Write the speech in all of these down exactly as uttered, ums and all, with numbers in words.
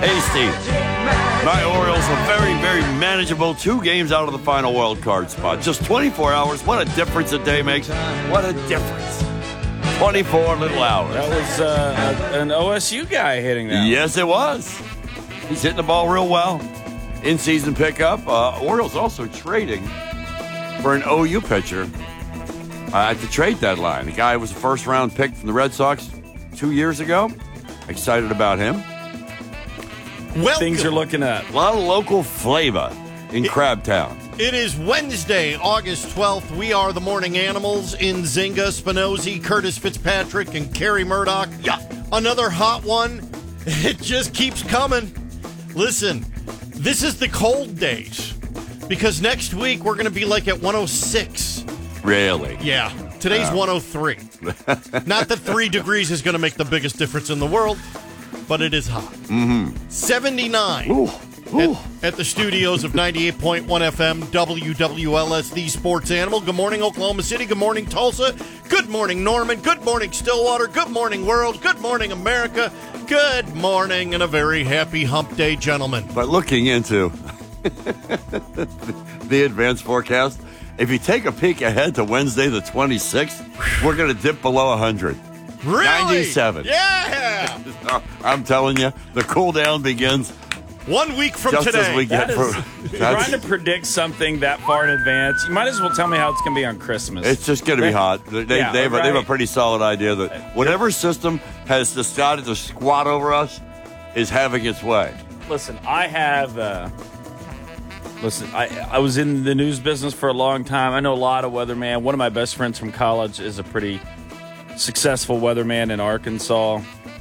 tasty. My Orioles are very, very manageable. Two games out of the final wild card spot. Just twenty-four hours. What a difference a day makes. What a difference. twenty-four little hours. That was uh, a, an O S U guy hitting that. Yes, it was. He's hitting the ball real well. In-season pickup. Uh, Orioles also trading for an O U pitcher uh, at the trade deadline. The guy was a first-round pick from the Red Sox two years ago. Excited about him. Well, Things are looking up. A lot of local flavor in Crabtown. It is Wednesday, August twelfth. We are the Morning Animals in Zinga, Spinozzi, Curtis Fitzpatrick, and Kerry Murdoch. Yeah. Another hot one. It just keeps coming. Listen, this is the cold days because next week we're going to be like at one oh six. Really? Yeah. Today's Uh. one oh three. Not that three degrees is going to make the biggest difference in the world, but it is hot. Mm-hmm. seventy-nine. Ooh. Ooh. At, at the studios of ninety-eight point one F M, W W L S, the Sports Animal. Good morning, Oklahoma City. Good morning, Tulsa. Good morning, Norman. Good morning, Stillwater. Good morning, world. Good morning, America. Good morning, and a very happy hump day, gentlemen. But looking into the advanced forecast, if you take a peek ahead to Wednesday the twenty-sixth, we're going to dip below one hundred. Really? ninety-seven. Yeah! I'm telling you, the cool down begins One week from just today. as we get That is, for, trying to predict something that far in advance, you might as well tell me how it's going to be on Christmas. It's just going to be hot. They, they, Yeah, they, have a, they have a right. pretty solid idea that whatever system has decided to squat over us is having its way. Listen, I have. Uh, listen, I I was in the news business for a long time. I know a lot of weatherman. One of my best friends from college is a pretty successful weatherman in Arkansas,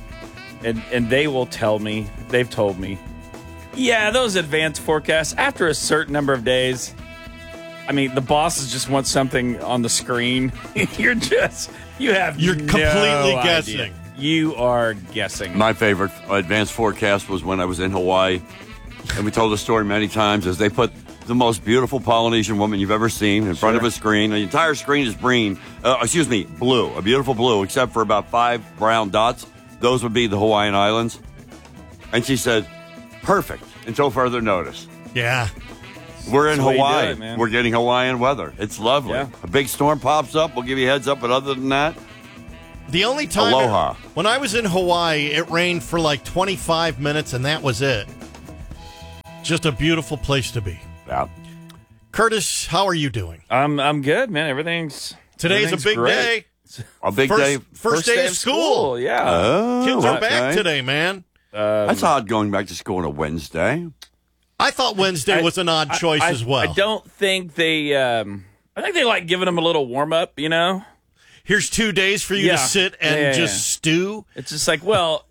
and and they will tell me. They've told me, yeah, those advanced forecasts after a certain number of days. I mean, the bosses just want something on the screen. You're just you have You're no completely idea. guessing. You are guessing. My favorite advanced forecast was when I was in Hawaii, and we told the story many times, as they put the most beautiful Polynesian woman you've ever seen in front of a screen. The entire screen is green, uh, excuse me, blue, a beautiful blue, except for about five brown dots. Those would be the Hawaiian Islands. And she said, perfect, until further notice. Yeah. We're in That's the way you do Hawaii. it, man. We're getting Hawaiian weather. It's lovely. Yeah. A big storm pops up. We'll give you a heads up, but other than that, The only time Aloha. It, when I was in Hawaii, it rained for like twenty-five minutes, and that was it. Just a beautiful place to be. yeah. Curtis, how are you doing? I'm I'm good, man. Everything's Today's a everything's big great. day. A big First, day. first, day, of school. Yeah. Oh, Kids are okay. back today, man. Um, That's odd going back to school on a Wednesday. I thought Wednesday I- was an odd I- choice I- as well. I don't think they. Um, I think they like giving them a little warm up. You know, Here's two days for you Yeah. to sit and Yeah, yeah, just yeah. stew. it's just like, well,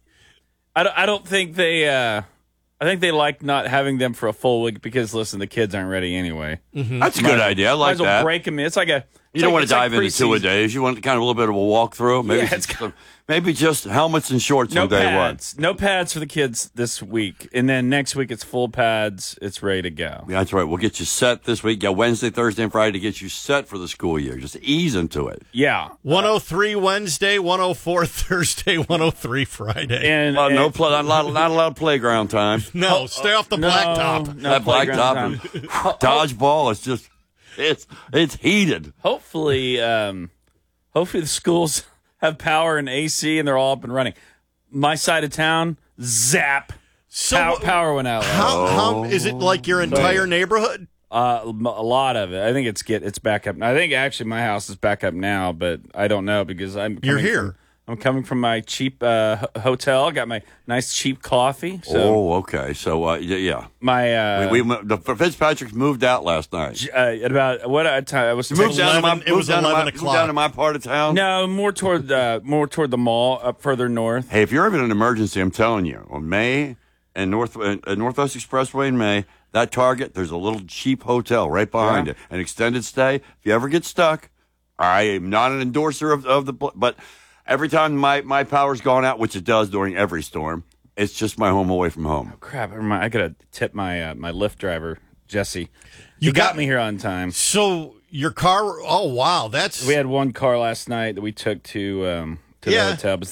I don't, I don't think they. Uh, I think they like not having them for a full week because listen, the kids aren't ready anyway. That's a good Might- idea. I Might like as well that. break them in. It's like a. You it's don't like- want it's to like dive into two a preseason. days. You want kind of a little bit of a walkthrough. Maybe, Yeah, some- it's got- some- maybe just helmets and shorts No on day one. pads. No pads for the kids this week, and then next week it's full pads. It's ready to go. Yeah, that's right. We'll get you set this week. Yeah, Wednesday, Thursday, and Friday to get you set for the school year. Just ease into it. Yeah. one oh three Wednesday, one oh four Thursday, one oh three Friday. And, Uh, no, and- play, not, not, not a lot of playground time. no, stay off the no, blacktop. no that playground blacktop, time. dodgeball is just it's it's heated. Hopefully, um, hopefully the schools have power and A C and they're all up and running. My side of town, zap, So power, power went out. How, how is it like your entire neighborhood? Uh, m- a lot of it. I think it's get it's back up. I think actually my house is back up now, but I don't know because I'm You're coming here. from- I'm coming from my cheap uh, h- hotel. I got my nice cheap coffee. So oh, okay. So uh, yeah, yeah. my uh, we, we the Fitzpatrick moved out last night. uh, at about what I time I was Moved down to my, eleven- it was moved down to my- eleven moved o'clock. down to my part of town. no more toward uh, more toward the mall up further north. Hey, if you're ever in an emergency, I'm telling you, on May and North uh, Northwest Expressway in May, that Target, there's a little cheap hotel right behind Yeah. it, an extended stay. If you ever get stuck, I am not an endorser of, of the, pl- but every time my, my power's gone out, which it does during every storm, it's just my home away from home. Crap! never mind. I gotta tip my uh, my Lyft driver Jesse. You You got got- me here on time. So your car? Oh wow, that's We had one car last night that we took to um, to Yeah. the hotel. But they,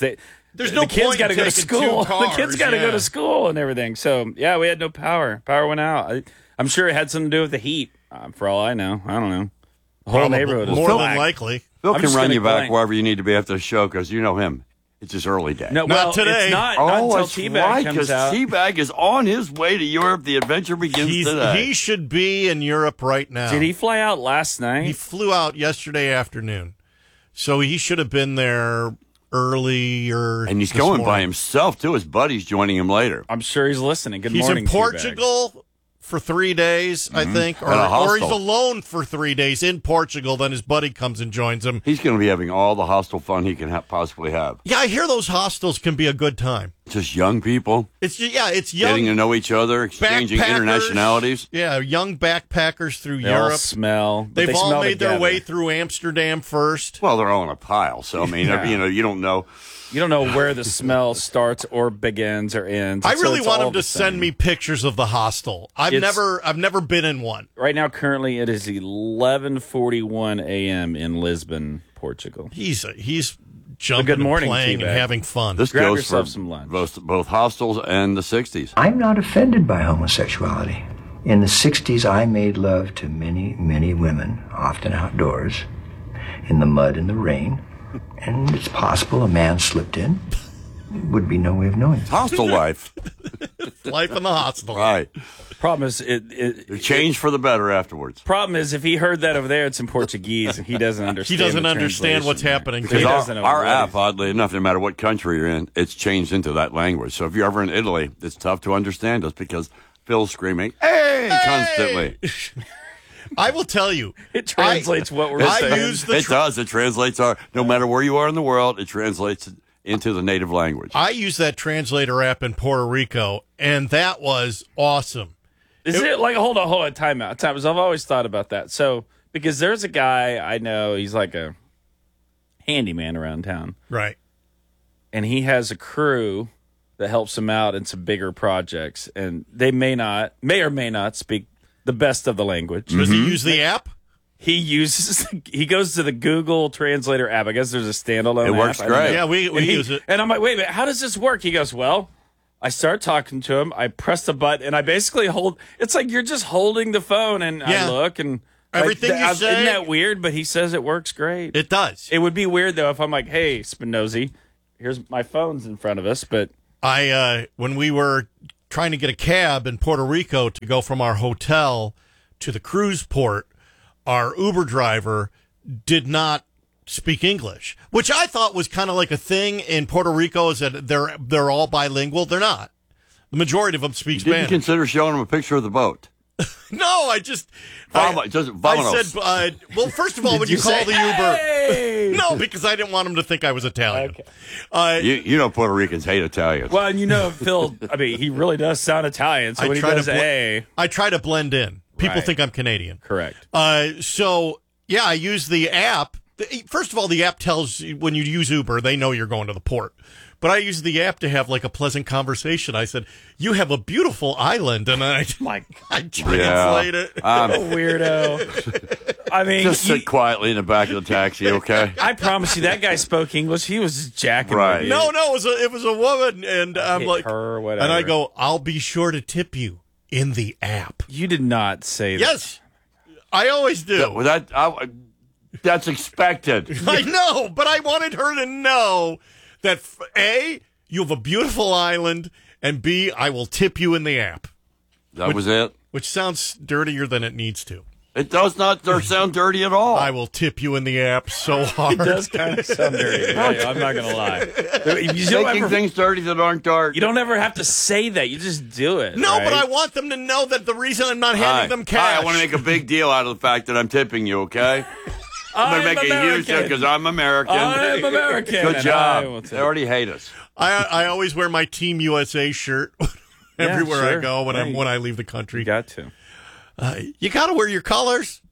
There's no the kids point got to in go to taking school. two cars, The kids got to yeah. go to school and everything. So yeah, we had no power. Power went out. I, I'm sure it had something to do with the heat. Uh, for all I know, I don't know. The whole Probably neighborhood is more black. than likely. Phil I'm can just run gonna you back blank. wherever you need to be after the show because you know him. It's his early day. No, Not well, today. It's not, not oh, until that's T-Bag right, comes because out. T-Bag is on his way to Europe. The adventure begins He's, today. he should be in Europe right now. Did he fly out last night? He flew out yesterday afternoon, so he should have been there earlier. and he's this going by morning. himself, too. His buddy's joining him later. I'm sure he's listening. Good He's morning, in T-Bag. Portugal for three days, I think, or, At a or he's hostel. alone for three days in Portugal. Then his buddy comes and joins him. He's going to be having all the hostel fun he can ha- possibly have. Yeah, I hear those hostels can be a good time. Just young people It's ju- yeah, it's young getting to know each other, exchanging backpackers. internationalities. Yeah, young backpackers through They all Europe. smell. but They've they all smell made together. their way through Amsterdam first. Well, they're all in a pile. So, I mean, Yeah. you know, you don't know. You don't know where the smell starts or begins or ends. I so really it's want all him to the send same. me pictures of the hostel. I've It's- never, I've never been in one. Right now, currently, it is eleven forty-one a.m. in Lisbon, Portugal. He's he's jumping, good morning, and playing, and T-Bag. having fun. This Grab goes yourself for some lunch. both, both hostels and the sixties. I'm not offended by homosexuality. In the sixties, I made love to many, many women, often outdoors, in the mud and the rain. And it's possible a man slipped in. Would be no way of knowing. Hostel life. Life in the hostel. Right. Problem is, it, it, It changed for the better afterwards. problem is, if he heard that over there, it's in Portuguese, and he doesn't He understand. doesn't the understand what's translation. happening. He Because doesn't our, know our what app, he's- oddly enough, no matter what country you're in, it's changed into that language. So if you're ever in Italy, it's tough to understand us because Phil's screaming, hey, constantly. I will tell you. It translates what we're I saying. use the It tr- does. It translates our, no matter where you are in the world, it translates into the native language. I use that translator app in Puerto Rico, and that was awesome. Is it like hold on, hold on, time out, time out. I've always thought about that. So because there's a guy I know, he's like a handyman around town, Right. and he has a crew that helps him out in some bigger projects, and they may not, may or may not speak the best of the language. Does he use the app? He uses, he goes to the Google Translator app. I guess there's a standalone. It works app. I don't great. know. Yeah, we, we and he- use it. And I'm like, wait a minute, how does this work? He goes, well, I start talking to him. I press the button, and I basically hold. It's like you're just holding the phone, and Yeah. I look, and like, Everything th- you I- say- Isn't that weird? But he says it works great. It does. It would be weird though if I'm like, hey, Spinozzi, here's my phone's in front of us, but I uh, when we were trying to get a cab in Puerto Rico to go from our hotel to the cruise port, our Uber driver did not speak English, which I thought was kind of like a thing in Puerto Rico, is that they're they're all bilingual. They're not. The majority of them speak Didn't Spanish. consider showing him a picture of the boat. No, I just Vamo- I, just I vamonos. said, uh, well, first of all, when you, you call say, the Uber, hey! no, because I didn't want him to think I was Italian. Okay. Uh, You, you know Puerto Ricans hate Italians. well, and you know, Phil. I mean, he really does sound Italian. So I when he try to does bl- a, I try to blend in. People Right. think I'm Canadian. correct. Uh, so yeah, I use the app. The- First of all, the app tells you when you use Uber, they know you're going to the port. But I use the app to have like a pleasant conversation. I said, "You have a beautiful island," and I Like I translate it. Um, weirdo. I mean, just you- sit quietly in the back of the taxi, okay? I promise you, that guy spoke English. He was just jacking. with Right. you. No, no, it was a it was a woman, and I'm hit like, her or whatever. and I go, "I'll be sure to tip you in the app." You did not say that. Yes, I always do. Well, that, I, that's expected. I know, but I wanted her to know that f- A, you have a beautiful island, and B, I will tip you in the app, That was it. which sounds dirtier than it needs to. It does not sound dirty at all. I will tip you in the app so hard. It does kind of sound dirty. I- I'm not gonna lie. You don't, Making ever, things dirty that aren't dark. you don't ever have to say that. You just do it. No, but I right? want them to know that the reason I'm not Hi. handing them cash. Hi, I want to make a big deal out of the fact that I'm tipping you, okay? I'm going to make a huge deal because I'm American. I'm American. Good and job. I will They tip. already hate us. I I always wear my Team U S A shirt everywhere sure. I go when I Right. when I leave the country. You got to. Uh, you got to wear your colors.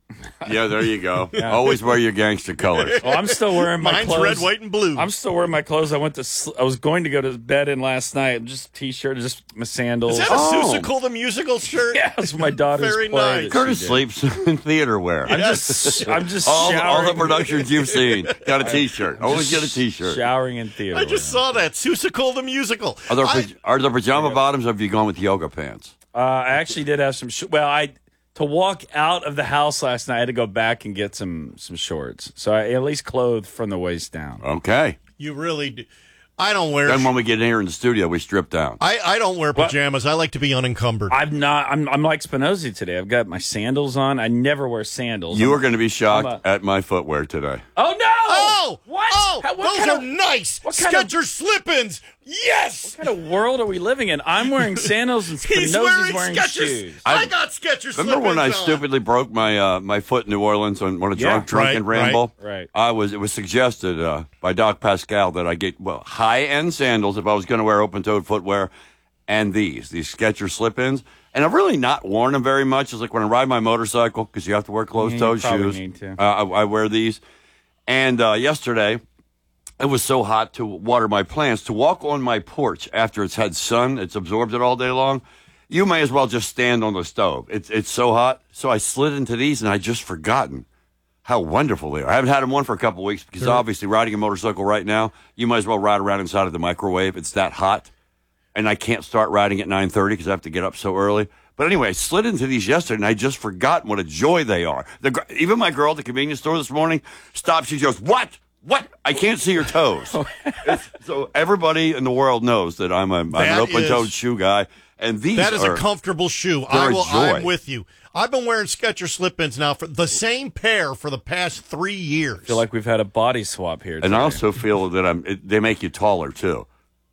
Yeah, there you go. Yeah. Always wear your gangster colors. Well, I'm still wearing my Mine's clothes. red, white, and blue. I'm still wearing my clothes. I went to. Sl- I was going to go to bed in last night. Just t-shirt, just my sandals. Is that a Oh. Seussical the musical shirt? Yeah, it's my daughter's Very play. nice. Curtis sleeps in theater wear. I'm just. I'm just all, all showering. the productions you've seen got a T-shirt. Always get a T-shirt. Showering in theater. I just saw that Seussical the musical. Are there, I- are there pajama bottoms, or have you gone with yoga pants? Uh, I actually did have some. Sh- well, I to walk out of the house last night, I had to go back and get some some shorts. So I at least clothed from the waist down. Okay. You really do. I don't wear. Then when we get in here in the studio, we strip down. I, I don't wear pajamas. I like to be unencumbered. I'm not. I'm. I'm like Spinozzi today. I've got my sandals on. I never wear sandals. You I'm, are going to be shocked I'm a- at my footwear today. Oh no! Oh! What? Oh! How- what those kind are of, nice! what kind of- Skechers slip-ins! Yes! What kind of world are we living in? I'm wearing sandals and He's Spinozzi's wearing, wearing Skechers! shoes. I, I- got Skechers Remember when I slip-ins on. stupidly broke my uh, my foot in New Orleans on, on a Yeah, drunk drunken right, ramble? right, right. I was. It was suggested uh, by Doc Pascal that I get well high end sandals if I was going to wear open toed footwear, and these these Skechers slip-ins. And I've really not worn them very much. It's like when I ride my motorcycle because you have to wear closed toed Yeah, you probably shoes. need to. Uh, I, I wear these. And uh, yesterday, it was so hot to water my plants, to walk on my porch after it's had sun, it's absorbed it all day long. You may as well just stand on the stove. It's it's so hot. So I slid into these, and I just forgotten how wonderful they are. I haven't had them on for a couple of weeks because obviously riding a motorcycle right now, you might as well ride around inside of the microwave. It's that hot. And I can't start riding at nine thirty because I have to get up so early. But anyway, I slid into these yesterday, and I just forgotten what a joy they are. The, gr- even my girl at the convenience store this morning stopped. She goes, what? What? I can't see your toes. It's- so everybody in the world knows that I'm, a, I'm an That open-toed is- shoe guy. And these That is are, a comfortable shoe. they're I a will. joy. I'm with you. I've been wearing Skechers slip-ins now for the same pair for the past three years. I feel like we've had a body swap here. and today. I also feel that I'm, it, they make you taller, too.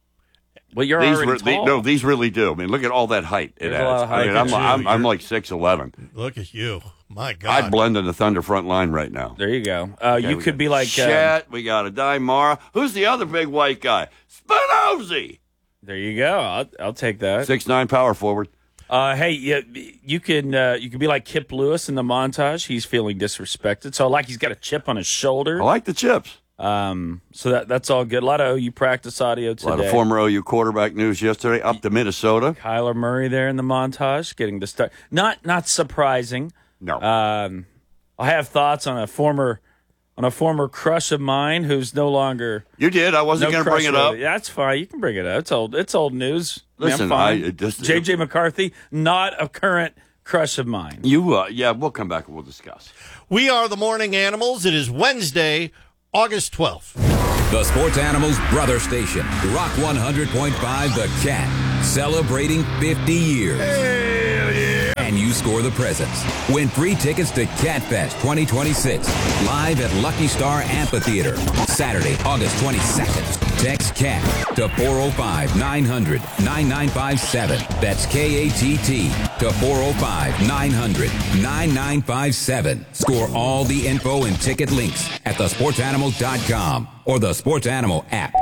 well, you're These, already re- they- tall. no, these really do. I mean, look at all that height it There's a adds. lot of height I mean, I'm, to I'm, you. I'm like six eleven. Look at you. My God. I'd blend in the Thunder front line right now. There you go. Uh, you we could got be like. Uh, Chet, we got a Dimara. Who's the other big white guy? Spinozzi. there you go. I'll, I'll take that. Six nine power forward. Uh, hey, you, you can uh, you can be like Kip Lewis in the montage. He's feeling disrespected, so like he's got a chip on his shoulder. I like the chips. Um, so that that's all good. A lot of O U practice audio A today. lot of former O U quarterback news yesterday. Up to Minnesota. Kyler Murray there in the montage, getting the start. Not not surprising. No. Um, I have thoughts on a former on a former crush of mine who's no longer. you did. I wasn't No going to bring crush it up. with it. That's fine. You can bring it up. It's old. It's old news. I mean, I'm Listen, fine. I- it just- J J McCarthy, not a current crush of mine. You, uh, yeah, we'll come back and we'll discuss. We are the Morning Animals. It is Wednesday, August twelfth. The Sports Animals Brother Station, Rock one hundred point five The Cat, celebrating fifty years. Hell yeah. And you score the presents. Win free tickets to Catfest twenty twenty-six, live at Lucky Star Amphitheater, Saturday, August twenty-second. Text CAT to four oh five, nine hundred, nine nine five seven. That's K A T T to four oh five, nine hundred, nine nine five seven. Score all the info and ticket links at the sports animal dot com or the Sports Animal app.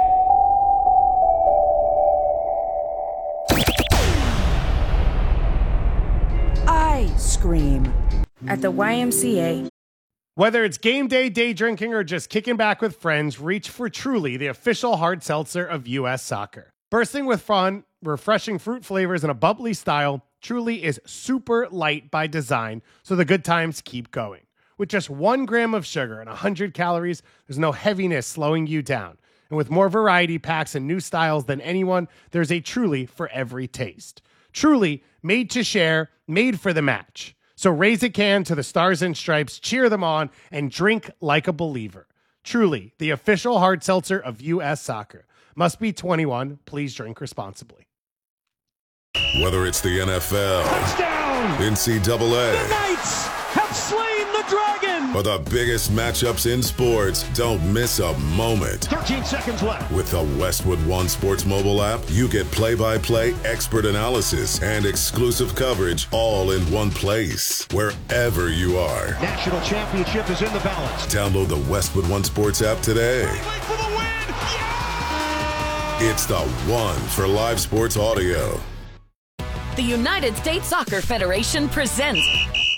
I scream. At the Y M C A, Whether it's game day, day drinking, or just kicking back with friends, reach for Truly, the official hard seltzer of U S Soccer. Bursting with fun, refreshing fruit flavors, and a bubbly style, Truly is super light by design, so the good times keep going. With just one gram of sugar and one hundred calories, there's no heaviness slowing you down. And with more variety packs and new styles than anyone, there's a Truly for every taste. Truly, made to share, made for the match. So raise a can to the Stars and Stripes, cheer them on, and drink like a believer. Truly, the official hard seltzer of U S Soccer. Must be twenty-one. Please drink responsibly. Whether it's the N F L, Touchdown! N C double A, The Knights have slain the dragon! or the biggest matchups in sports, don't miss a moment. thirteen seconds left. With the Westwood One Sports mobile app, you get play-by-play expert analysis and exclusive coverage all in one place, wherever you are. National championship is in the balance. Download the Westwood One Sports app today. Wait for the win! It's the one for live sports audio. The United States Soccer Federation presents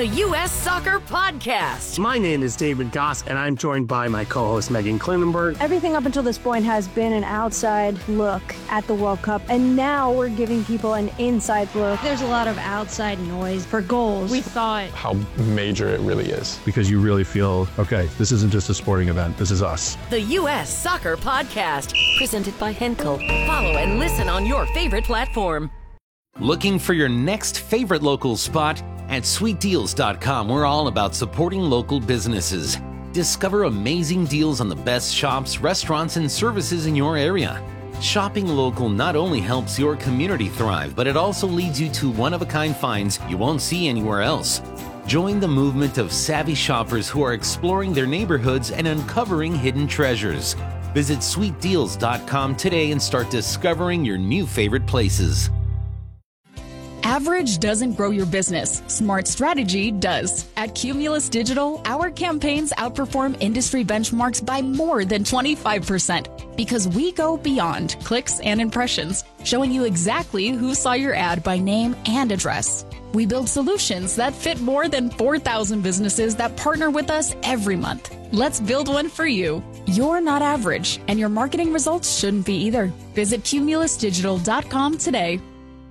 the U S Soccer Podcast. My name is David Goss, and I'm joined by my co-host Megan Klinenberg. Everything up until this point has been an outside look at the World Cup, and now we're giving people an inside look. There's a lot of outside noise for goals. We thought how major it really is. Because you really feel, okay, this isn't just a sporting event, this is us. The U S Soccer Podcast, presented by Henkel. Follow and listen on your favorite platform. Looking for your next favorite local spot? At sweet deals dot com, we're all about supporting local businesses. Discover amazing deals on the best shops, restaurants, and services in your area. Shopping local not only helps your community thrive, but it also leads you to one-of-a-kind finds you won't see anywhere else. Join the movement of savvy shoppers who are exploring their neighborhoods and uncovering hidden treasures. Visit sweet deals dot com today and start discovering your new favorite places. Average doesn't grow your business. Smart strategy does. At Cumulus Digital, our campaigns outperform industry benchmarks by more than twenty-five percent because we go beyond clicks and impressions, showing you exactly who saw your ad by name and address. We build solutions that fit more than four thousand businesses that partner with us every month. Let's build one for you. You're not average, and your marketing results shouldn't be either. Visit cumulus digital dot com today.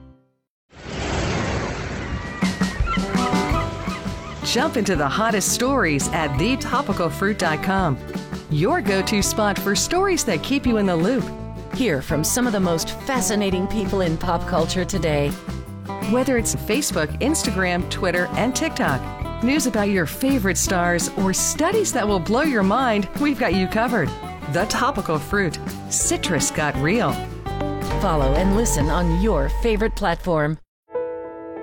Jump into the hottest stories at the topical fruit dot com. Your go-to spot for stories that keep you in the loop. Hear from some of the most fascinating people in pop culture today. Whether it's Facebook, Instagram, Twitter, and TikTok, news about your favorite stars, or studies that will blow your mind, we've got you covered. The Topical Fruit. Citrus got real. Follow and listen on your favorite platform.